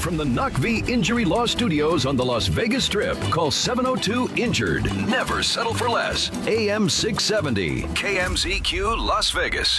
from the NOCV Injury Law Studios on the Las Vegas Strip. Call 702-INJURED. Never settle for less. AM 670, KMZQ Las Vegas.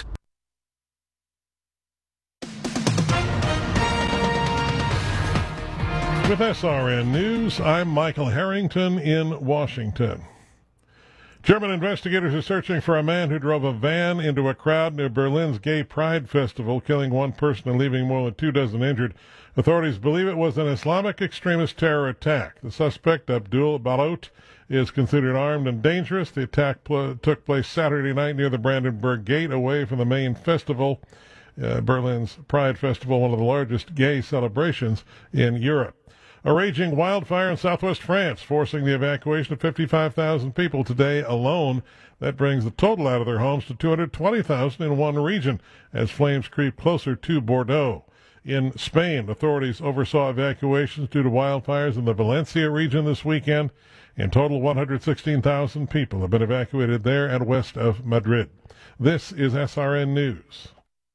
With SRN News, I'm Michael Harrington in Washington. German investigators are searching for a man who drove a van into a crowd near Berlin's Gay Pride Festival, killing one person and leaving more than 24 injured. Authorities believe it was an Islamic extremist terror attack. The suspect, Abdul Balot, is considered armed and dangerous. The attack took place Saturday night near the Brandenburg Gate, away from the main festival, Berlin's Pride Festival, one of the largest gay celebrations in Europe. A raging wildfire in southwest France, forcing the evacuation of 55,000 people today alone. That brings the total out of their homes to 220,000 in one region as flames creep closer to Bordeaux. In Spain, authorities oversaw evacuations due to wildfires in the Valencia region this weekend. In total, 116,000 people have been evacuated there and west of Madrid. This is SRN News.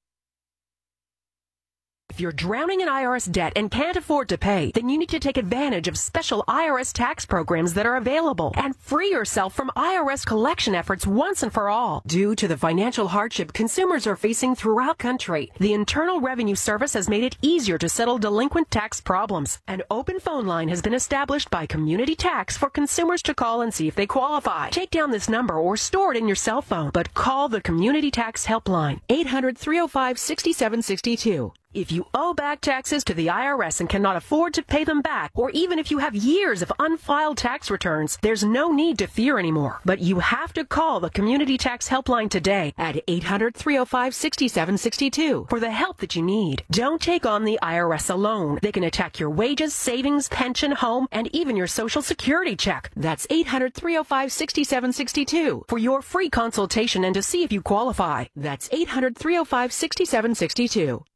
If you're drowning in IRS debt and can't afford to pay, then you need to take advantage of special IRS tax programs that are available and free yourself from IRS collection efforts once and for all. Due to the financial hardship consumers are facing throughout country, the Internal Revenue Service has made it easier to settle delinquent tax problems. An open phone line has been established by Community Tax for consumers to call and see if they qualify. Take down this number or store it in your cell phone, but call the Community Tax Helpline, 800-305-6762. If you owe back taxes to the IRS and cannot afford to pay them back, or even if you have years of unfiled tax returns, there's no need to fear anymore. But you have to call the Community Tax Helpline today at 800-305-6762 for the help that you need. Don't take on the IRS alone. They can attack your wages, savings, pension, home, and even your Social Security check. That's 800-305-6762 for your free consultation and to see if you qualify. That's 800-305-6762.